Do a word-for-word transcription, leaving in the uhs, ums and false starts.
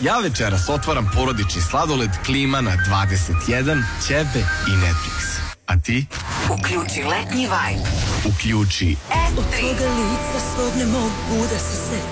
Ja večeras otvaram porodični sladoled Klima na dvadeset jedan, ćebe i Netflix. A ti? Uključi letnji vibe. Uključi S tri. Od toga lica svog ne mogu da se setim.